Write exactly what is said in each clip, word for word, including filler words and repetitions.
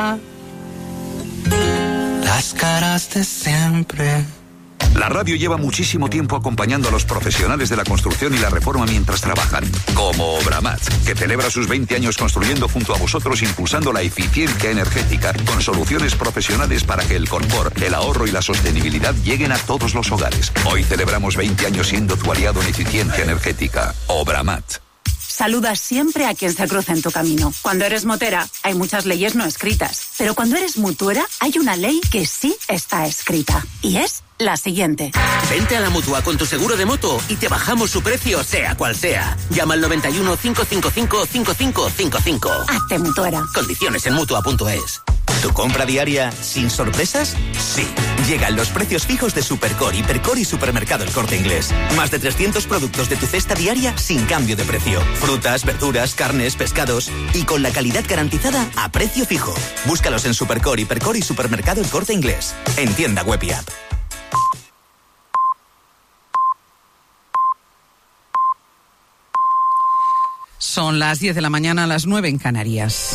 Las caras de siempre. La radio lleva muchísimo tiempo acompañando a los profesionales de la construcción y la reforma mientras trabajan. Como Obramat, que celebra sus veinte años construyendo junto a vosotros, impulsando la eficiencia energética con soluciones profesionales para que el confort, el ahorro y la sostenibilidad lleguen a todos los hogares. Hoy celebramos veinte años siendo tu aliado en eficiencia energética. Obramat. Saluda siempre a quien se cruza en tu camino. Cuando eres motera, hay muchas leyes no escritas. Pero cuando eres mutuera, hay una ley que sí está escrita. Y es la siguiente. Vente a la Mutua con tu seguro de moto y te bajamos su precio, sea cual sea. Llama al noventa y uno, cinco cinco cinco, cinco cinco cinco cinco. Hazte mutuera. Condiciones en mutua punto es. ¿Tu compra diaria sin sorpresas? Sí. Llegan los precios fijos de Supercore, Hipercore y Supermercado El Corte Inglés. Más de trescientos productos de tu cesta diaria sin cambio de precio. Frutas, verduras, carnes, pescados y con la calidad garantizada a precio fijo. Búscalos en Supercore, Hipercore y Supermercado El Corte Inglés. En tienda web y app. Son las diez de la mañana, las nueve en Canarias.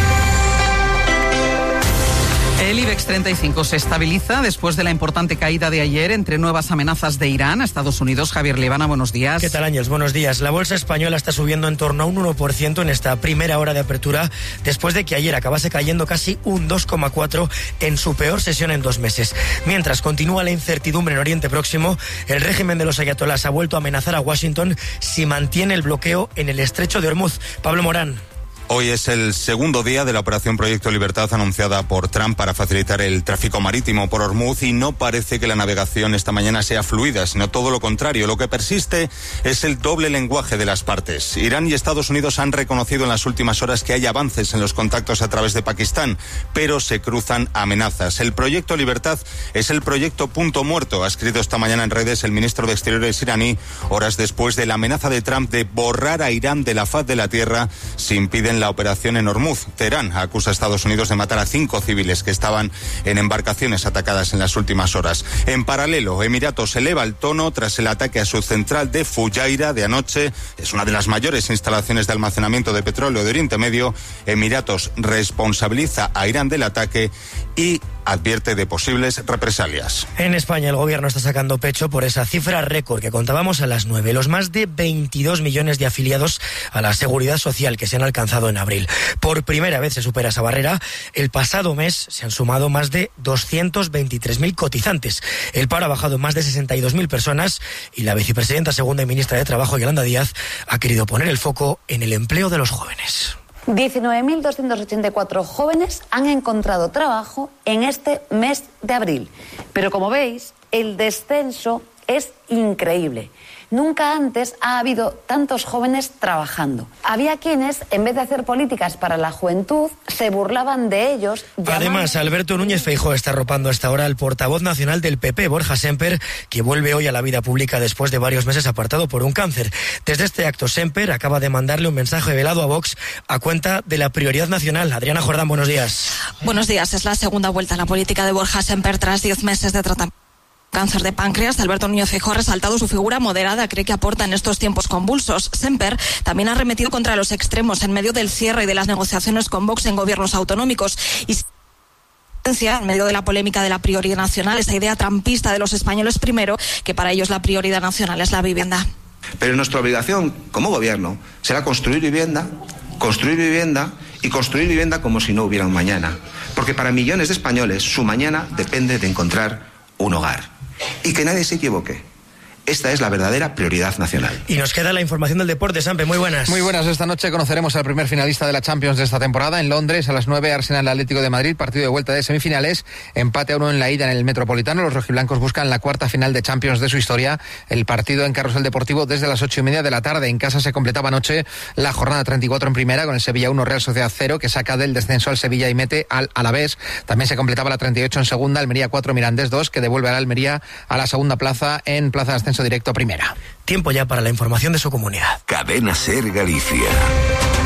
El IBEX treinta y cinco se estabiliza después de la importante caída de ayer entre nuevas amenazas de Irán a Estados Unidos. Javier Libana, buenos días. ¿Qué tal, Ángels? Buenos días. La bolsa española está subiendo en torno a un uno por ciento en esta primera hora de apertura, después de que ayer acabase cayendo casi un dos coma cuatro por ciento en su peor sesión en dos meses. Mientras continúa la incertidumbre en Oriente Próximo, el régimen de los ayatolás ha vuelto a amenazar a Washington si mantiene el bloqueo en el estrecho de Hormuz. Pablo Morán. Hoy es el segundo día de la Operación Proyecto Libertad anunciada por Trump para facilitar el tráfico marítimo por Hormuz y no parece que la navegación esta mañana sea fluida, sino todo lo contrario. Lo que persiste es el doble lenguaje de las partes. Irán y Estados Unidos han reconocido en las últimas horas que hay avances en los contactos a través de Pakistán, pero se cruzan amenazas. El Proyecto Libertad es el proyecto punto muerto, ha escrito esta mañana en redes el ministro de Exteriores iraní, horas después de la amenaza de Trump de borrar a Irán de la faz de la tierra si impiden la operación en Hormuz. Teherán acusa a Estados Unidos de matar a cinco civiles que estaban en embarcaciones atacadas en las últimas horas. En paralelo, Emiratos eleva el tono tras el ataque a su central de Fujairah de anoche. Es una de las mayores instalaciones de almacenamiento de petróleo de Oriente Medio. Emiratos responsabiliza a Irán del ataque y advierte de posibles represalias. En España el gobierno está sacando pecho por esa cifra récord que contábamos a las nueve, los más de veintidós millones de afiliados a la Seguridad Social que se han alcanzado en abril. Por primera vez se supera esa barrera. El pasado mes se han sumado más de doscientos veintitrés mil cotizantes. El paro ha bajado en más de sesenta y dos mil personas y la vicepresidenta segunda y ministra de Trabajo, Yolanda Díaz, ha querido poner el foco en el empleo de los jóvenes. diecinueve mil doscientos ochenta y cuatro jóvenes han encontrado trabajo en este mes de abril. Pero como veis, el descenso es increíble. Nunca antes ha habido tantos jóvenes trabajando. Había quienes, en vez de hacer políticas para la juventud, se burlaban de ellos. Llamando... Además, Alberto Núñez Feijóo está arropando hasta ahora al portavoz nacional del P P, Borja Sémper, que vuelve hoy a la vida pública después de varios meses apartado por un cáncer. Desde este acto, Sémper acaba de mandarle un mensaje velado a Vox a cuenta de la prioridad nacional. Adriana Jordán, buenos días. Buenos días. Es la segunda vuelta a la política de Borja Sémper tras diez meses de tratamiento. Cáncer de páncreas. Alberto Núñez Feijóo ha resaltado su figura moderada, cree que aporta en estos tiempos convulsos. Sémper también ha arremetido contra los extremos en medio del cierre y de las negociaciones con Vox en gobiernos autonómicos. Y en medio de la polémica de la prioridad nacional, esa idea trampista de los españoles primero, que para ellos la prioridad nacional es la vivienda. Pero nuestra obligación como gobierno será construir vivienda, construir vivienda y construir vivienda como si no hubiera un mañana. Porque para millones de españoles su mañana depende de encontrar un hogar. Y que nadie se equivoque. Esta es la verdadera prioridad nacional. Y nos queda la información del deporte, Sampe. Muy buenas. Muy buenas. Esta noche conoceremos al primer finalista de la Champions de esta temporada. En Londres, a las nueve, Arsenal Atlético de Madrid, partido de vuelta de semifinales. Empate a uno en la ida en el Metropolitano. Los rojiblancos buscan la cuarta final de Champions de su historia. El partido en Carrusel Deportivo desde las ocho y media de la tarde. En casa se completaba anoche la jornada treinta y cuatro en primera, con el Sevilla uno, Real Sociedad cero, que saca del descenso al Sevilla y mete al Alavés. También se completaba la treinta y ocho en segunda, Almería cuatro, Mirandés dos, que devuelve a la Almería a la segunda plaza en plaza de ascenso directo primera. Tiempo ya para la información de su comunidad. Cadena Ser Galicia.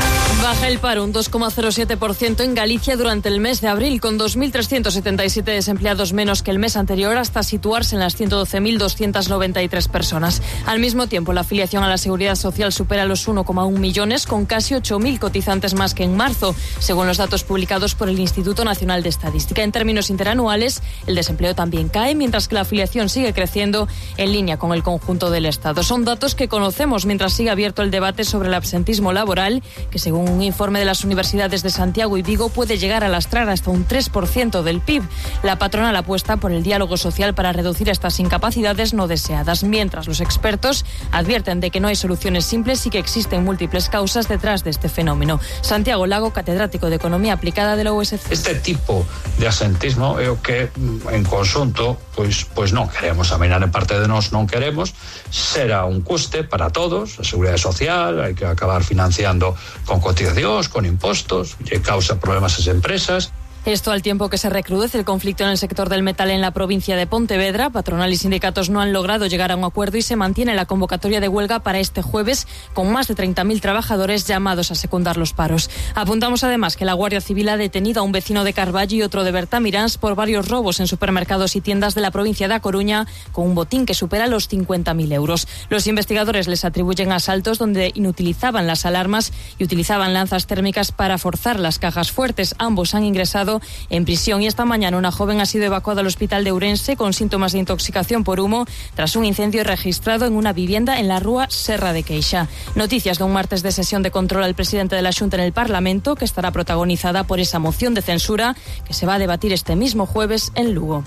Baja el paro un dos coma cero siete por ciento en Galicia durante el mes de abril, con dos mil trescientos setenta y siete desempleados menos que el mes anterior, hasta situarse en las ciento doce mil doscientas noventa y tres personas. Al mismo tiempo, la afiliación a la Seguridad Social supera los uno coma uno millones, con casi ocho mil cotizantes más que en marzo, según los datos publicados por el Instituto Nacional de Estadística. En términos interanuales, el desempleo también cae, mientras que la afiliación sigue creciendo en línea con el conjunto del Estado. Son datos que conocemos mientras sigue abierto el debate sobre el absentismo laboral, que según un informe de las universidades de Santiago y Vigo puede llegar a lastrar hasta un tres por ciento del P I B. La patronal apuesta por el diálogo social para reducir estas incapacidades no deseadas, mientras los expertos advierten de que no hay soluciones simples y que existen múltiples causas detrás de este fenómeno. Santiago Lago, catedrático de Economía Aplicada de la U S C. Este tipo de asentismo é o que en conxunto pois, pois non queremos, a mirar en parte de nós non queremos, será un custe para todos, a Seguridade Social, hai que acabar financiando con cotizacións, con impostos, que causa problemas a las empresas. Esto al tiempo que se recrudece el conflicto en el sector del metal en la provincia de Pontevedra. Patronal y sindicatos no han logrado llegar a un acuerdo y se mantiene la convocatoria de huelga para este jueves, con más de treinta mil trabajadores llamados a secundar los paros. Apuntamos además que la Guardia Civil ha detenido a un vecino de Carballo y otro de Bertamiráns por varios robos en supermercados y tiendas de la provincia de A Coruña, con un botín que supera los cincuenta mil euros. Los investigadores les atribuyen asaltos donde inutilizaban las alarmas y utilizaban lanzas térmicas para forzar las cajas fuertes. Ambos han ingresado en prisión y esta mañana una joven ha sido evacuada al hospital de Ourense con síntomas de intoxicación por humo tras un incendio registrado en una vivienda en la rúa Serra de Queixa. Noticias de un martes de sesión de control al presidente de la Xunta en el Parlamento, que estará protagonizada por esa moción de censura que se va a debatir este mismo jueves en Lugo.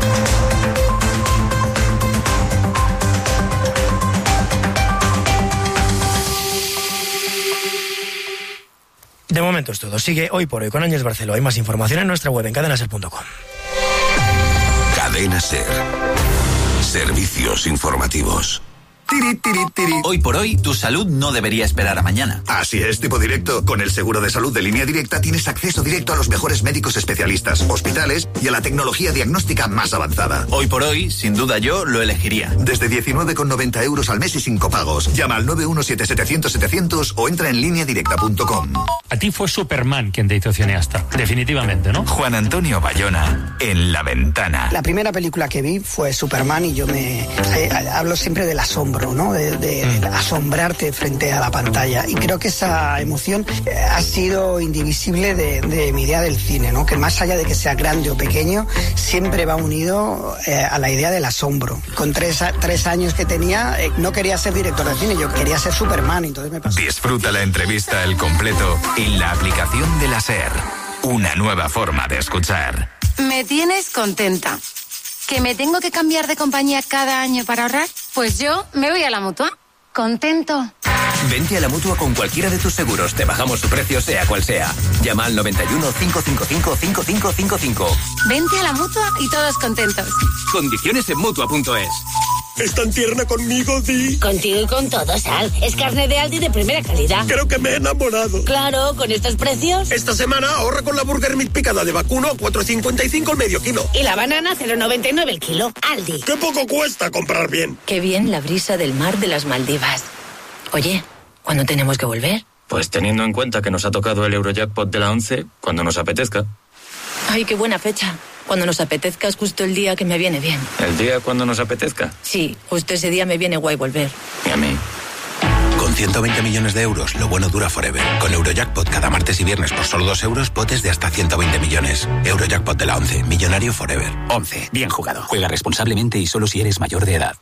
De momento es todo. Sigue Hoy por Hoy con Ángeles Barceló. Hay más información en nuestra web en cadena ser punto com. Cadena Ser. Servicios informativos. Tiri, tiri, tiri. Hoy por hoy, tu salud no debería esperar a mañana. Así es, tipo directo. Con el seguro de salud de Línea Directa tienes acceso directo a los mejores médicos especialistas, hospitales y a la tecnología diagnóstica más avanzada. Hoy por hoy, sin duda yo lo elegiría. Desde diecinueve con noventa euros al mes y sin copagos. Llama al nueve uno siete setecientos setecientos o entra en línea directa punto com. A ti fue Superman quien te hizo cineasta, definitivamente, ¿no? Juan Antonio Bayona, en La Ventana. La primera película que vi fue Superman y yo me eh, hablo siempre del asombro, ¿no? De, de, de asombrarte frente a la pantalla. Y creo que esa emoción eh, ha sido indivisible de, de mi idea del cine, ¿no? Que más allá de que sea grande o pequeño, siempre va unido eh, a la idea del asombro. Con tres, tres años que tenía, eh, no quería ser director de cine, yo quería ser Superman, entonces me pasó. Disfruta la entrevista al completo en la aplicación de la SER. Una nueva forma de escuchar. Me tienes contenta. ¿Que me tengo que cambiar de compañía cada año para ahorrar? Pues yo me voy a la Mutua. Contento. Vente a la Mutua con cualquiera de tus seguros. Te bajamos su precio, sea cual sea. Llama al noventa y uno, cinco cinco cinco, cinco cinco cinco cinco. Vente a la Mutua y todos contentos. Condiciones en Mutua punto es. ¿Es tan tierna conmigo, Di? Contigo y con todo, Sal. Es carne de Aldi de primera calidad. Creo que me he enamorado. Claro, con estos precios. Esta semana ahorra con la Burger Meat picada de vacuno, cuatro cincuenta y cinco el medio kilo. Y la banana, cero noventa y nueve el kilo. Aldi. ¡Qué poco cuesta comprar bien! Qué bien la brisa del mar de las Maldivas. Oye, ¿cuándo tenemos que volver? Pues teniendo en cuenta que nos ha tocado el Eurojackpot de la once, cuando nos apetezca. Ay, qué buena fecha. Cuando nos apetezca es justo el día que me viene bien. ¿El día cuando nos apetezca? Sí, justo ese día me viene guay volver. Y a mí. Con ciento veinte millones de euros, lo bueno dura forever. Con Eurojackpot cada martes y viernes por solo dos euros, potes de hasta ciento veinte millones. Eurojackpot de la once, millonario forever. once, bien jugado. Juega responsablemente y solo si eres mayor de edad.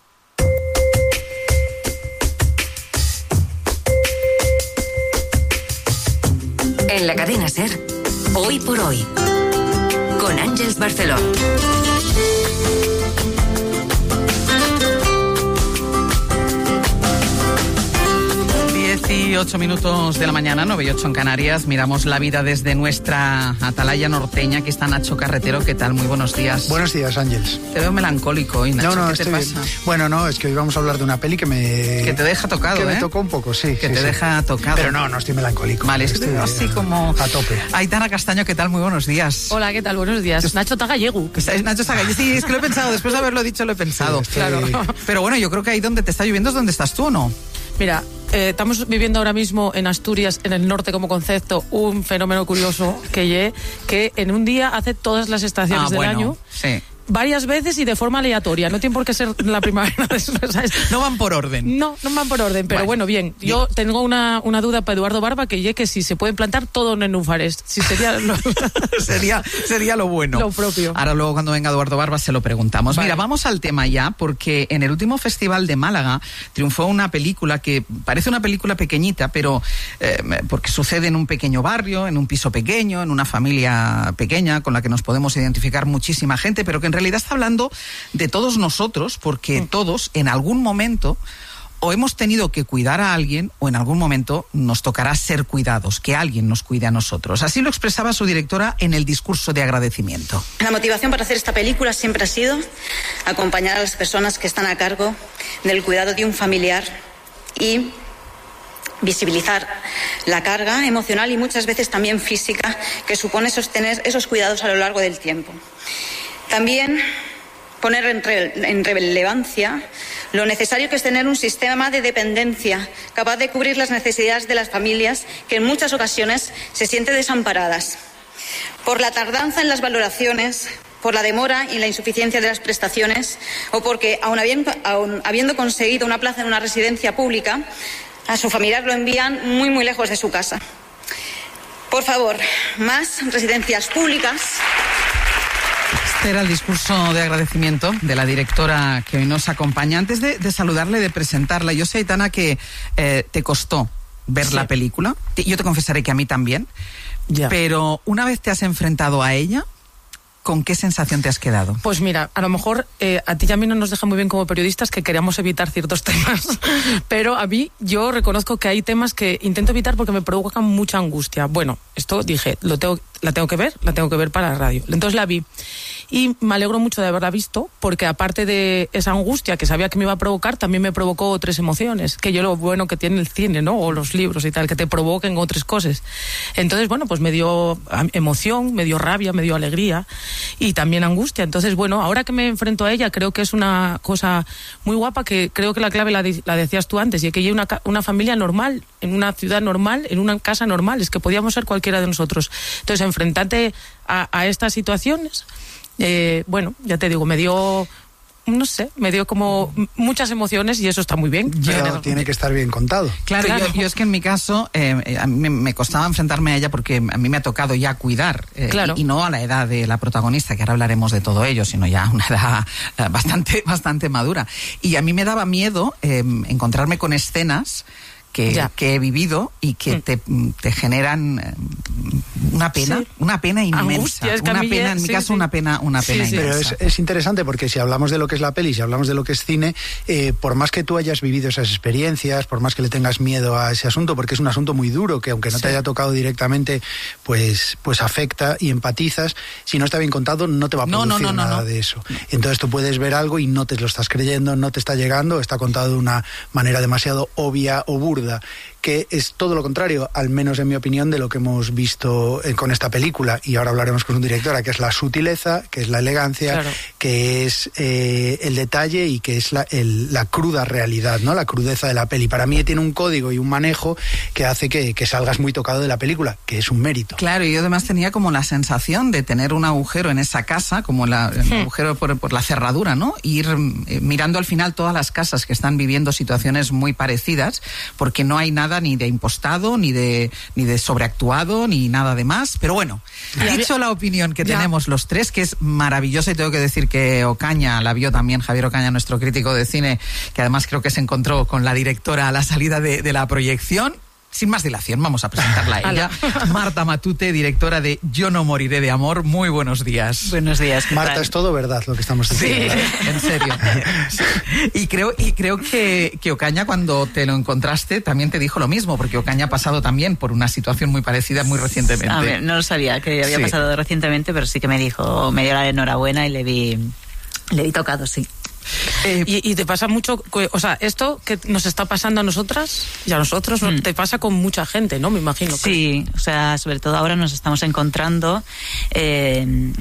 En la cadena SER, Hoy por Hoy, con Ángeles Barceló. dieciocho minutos de la mañana, nueve y ocho en Canarias. Miramos la vida desde nuestra atalaya norteña. Aquí está Nacho Carretero. ¿Qué tal? Muy buenos días. Buenos días, Ángeles. Te veo melancólico hoy, Nacho. No, no, ¿Qué te pasa? Bien. Bueno, no, es que hoy vamos a hablar de una peli que me... Que te deja tocado, que ¿eh? Que me tocó un poco, sí. Que sí, te sí. deja tocado. Pero no, no estoy melancólico. Vale, es que te veo así como... A tope. Aitana Castaño, ¿qué tal? Muy buenos días. Hola, ¿qué tal? Buenos días. Yo... Nacho Tagallegu. Nacho Tagallegu. Sí, es que lo he pensado. Después de haberlo dicho, lo he pensado. Sí, estoy... Claro. Pero bueno, yo creo que ahí donde te está lloviendo es donde estás tú, ¿o no? Mira, eh, estamos viviendo ahora mismo en Asturias, en el norte como concepto, un fenómeno curioso que ye, que en un día hace todas las estaciones ah, del bueno, año. Sí. Varias veces y de forma aleatoria. No tiene por qué ser la primavera. ¿Sabes? No van por orden. No, no van por orden. Pero bueno, bueno bien. Yo bien. tengo una, una duda para Eduardo Barba, que ye que si se puede plantar todo en Nenúfares. Si sería lo... sería, sería lo bueno. Lo propio. Ahora luego cuando venga Eduardo Barba se lo preguntamos. Vale. Mira, vamos al tema ya, porque en el último festival de Málaga triunfó una película que parece una película pequeñita, pero eh, porque sucede en un pequeño barrio, en un piso pequeño, en una familia pequeña con la que nos podemos identificar muchísima gente, pero que en realidad está hablando de todos nosotros, porque todos en algún momento o hemos tenido que cuidar a alguien o en algún momento nos tocará ser cuidados, que alguien nos cuide a nosotros. Así lo expresaba su directora en el discurso de agradecimiento. La motivación para hacer esta película siempre ha sido acompañar a las personas que están a cargo del cuidado de un familiar y visibilizar la carga emocional y muchas veces también física que supone sostener esos cuidados a lo largo del tiempo. También poner en, re, en relevancia lo necesario que es tener un sistema de dependencia capaz de cubrir las necesidades de las familias que en muchas ocasiones se sienten desamparadas por la tardanza en las valoraciones, por la demora y la insuficiencia de las prestaciones o porque, aun habiendo, aun habiendo conseguido una plaza en una residencia pública, a su familiar lo envían muy, muy lejos de su casa. Por favor, más residencias públicas. Este era el discurso de agradecimiento de la directora que hoy nos acompaña. Antes de, de saludarle, de presentarla, yo sé, Aitana, que eh, te costó ver sí. la película. Yo te confesaré que a mí también. Ya. Pero una vez te has enfrentado a ella, ¿con qué sensación te has quedado? Pues mira, a lo mejor eh, a ti y a mí no nos deja muy bien como periodistas que queríamos evitar ciertos temas, pero a mí yo reconozco que hay temas que intento evitar porque me provocan mucha angustia. Bueno, esto dije, lo tengo, la tengo que ver, la tengo que ver para la radio. Entonces la vi y me alegro mucho de haberla visto porque aparte de esa angustia que sabía que me iba a provocar, también me provocó otras emociones, que yo lo bueno que tiene el cine, ¿no? O los libros y tal, que te provoquen otras cosas. Entonces, bueno, pues me dio emoción, me dio rabia, me dio alegría y también angustia. Entonces, bueno, ahora que me enfrento a ella, creo que es una cosa muy guapa, que creo que la clave la, la decías tú antes, y que hay una, una familia normal, en una ciudad normal, en una casa normal, es que podíamos ser cualquiera de nosotros. Entonces, enfrentarte a, a estas situaciones, eh, bueno, ya te digo, me dio... no sé, me dio como muchas emociones y eso está muy bien. Pero pero tiene que estar bien contado. Claro, claro. Yo, yo es que en mi caso eh, a mí me, me costaba enfrentarme a ella porque a mí me ha tocado ya cuidar eh, claro. y, y no a la edad de la protagonista, que ahora hablaremos de todo ello, sino ya a una edad eh, bastante, bastante madura. Y a mí me daba miedo eh, encontrarme con escenas Que, que he vivido y que mm. te, te generan una pena, sí. una pena inmensa. Angustia, es que una pena, en sí, mi caso, sí. una pena, una pena sí, sí. Pero inmensa. es, es interesante porque si hablamos de lo que es la peli, si hablamos de lo que es cine, eh, por más que tú hayas vivido esas experiencias, por más que le tengas miedo a ese asunto, porque es un asunto muy duro, que aunque no sí. te haya tocado directamente, pues, pues afecta y empatizas, si no está bien contado, no te va a producir no, no, no, nada no, no. de eso. Entonces tú puedes ver algo y no te lo estás creyendo, no te está llegando, está contado de una manera demasiado obvia o burda, que es todo lo contrario, al menos en mi opinión, de lo que hemos visto eh, con esta película, y ahora hablaremos con su directora, que es la sutileza, que es la elegancia, claro. que es eh, el detalle y que es la, el, la cruda realidad, ¿no? La crudeza de la peli. Para mí tiene un código y un manejo que hace que, que salgas muy tocado de la película, que es un mérito. Claro, y yo además tenía como la sensación de tener un agujero en esa casa, como la, el agujero por, por la cerradura, ¿no? Ir eh, mirando al final todas las casas que están viviendo situaciones muy parecidas, porque no hay nada ni de impostado, ni de ni de sobreactuado, ni nada de más. Pero bueno, ya, dicho ya, la opinión que ya. tenemos los tres, que es maravillosa, y tengo que decir que Ocaña la vio también, Javier Ocaña, nuestro crítico de cine, que además creo que se encontró con la directora a la salida de, de la proyección. Sin más dilación, vamos a presentarla a ella. Marta Matute, directora de Yo no moriré de amor. Muy buenos días. Buenos días. Marta, tal? Es todo verdad lo que estamos diciendo. Sí, en serio. Y creo, y creo que, que Ocaña, cuando te lo encontraste, también te dijo lo mismo, porque Ocaña ha pasado también por una situación muy parecida muy recientemente. A ver, no lo sabía que había sí. pasado recientemente, pero sí que me dijo, me dio la enhorabuena y le vi, le vi tocado, sí. Eh, y, y te pasa mucho, o sea, esto que nos está pasando a nosotras y a nosotros, mm. te pasa con mucha gente, ¿no? Me imagino. Sí, o sea, sobre todo ahora nos estamos encontrando eh,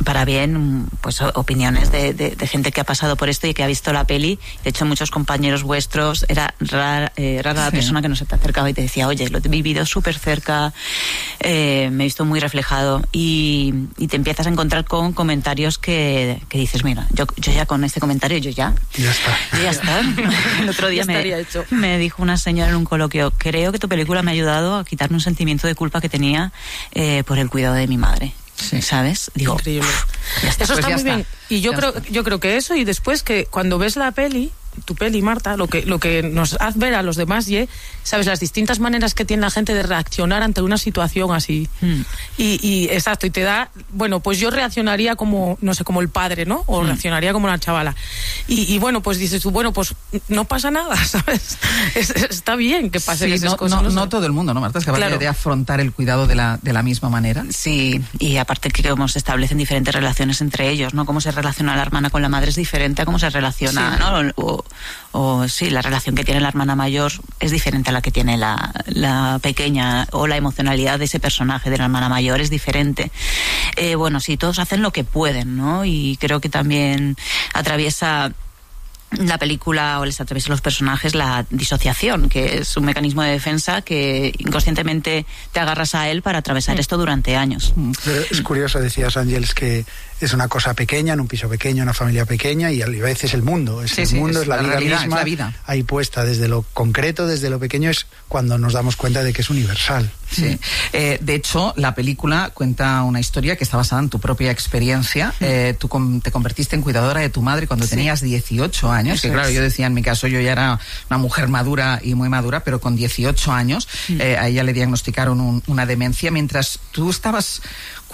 para bien, pues opiniones de, de, de gente que ha pasado por esto y que ha visto la peli. De hecho, muchos compañeros vuestros, era rara, eh, rara la sí. persona que no se te acercaba y te decía, oye, lo he vivido súper cerca, eh, me he visto muy reflejado, y, y te empiezas a encontrar con comentarios que, que dices, mira, yo, yo ya con este comentario, yo ya, ya está, yo ya está. El otro día me, me dijo una señora en un coloquio, creo que tu película me ha ayudado a quitarme un sentimiento de culpa que tenía eh, por el cuidado de mi madre. Sí. ¿Sabes? Digo, increíble. Ya está, eso pues está ya muy está. bien. Y yo ya creo, está. yo creo que eso, y después que cuando ves la peli, tu peli, Marta, lo que, lo que nos hace ver a los demás, y sabes, las distintas maneras que tiene la gente de reaccionar ante una situación así. Mm. Y, y exacto, y te da, bueno, pues yo reaccionaría como, no sé, como el padre, ¿no? O mm. reaccionaría como la chavala. Y, y bueno, pues dices tú, bueno, pues no pasa nada, ¿sabes? Es, está bien que pasen sí, esas no, cosas. No, no, no todo el mundo, ¿no, Marta? Es capaz claro. de afrontar el cuidado de la, de la misma manera. Sí, y aparte que como se establecen diferentes relaciones entre ellos, ¿no? Cómo se relaciona la hermana con la madre es diferente a cómo se relaciona, sí. ¿no? O, o sí, la relación que tiene la hermana mayor es diferente a la que tiene la, la pequeña, o la emocionalidad de ese personaje de la hermana mayor es diferente. Eh, bueno, sí, todos hacen lo que pueden, ¿no? Y creo que también atraviesa la película, o les atraviesa a los personajes, la disociación, que es un mecanismo de defensa que inconscientemente te agarras a él para atravesar mm. esto durante años. Pero es curioso, decías, Ángeles, que es una cosa pequeña, en un piso pequeño, una familia pequeña, y a veces el mundo, es sí, el sí, mundo, es es la, la vida realidad, misma, es la vida. Ahí puesta, desde lo concreto, desde lo pequeño, es cuando nos damos cuenta de que es universal. Sí. Eh, de hecho, la película cuenta una historia que está basada en tu propia experiencia. Eh, tú com- te convertiste en cuidadora de tu madre cuando sí. tenías dieciocho años, Eso que claro, es. yo decía, en mi caso yo ya era una mujer madura y muy madura, pero con dieciocho años mm. eh, a ella le diagnosticaron un, una demencia mientras tú estabas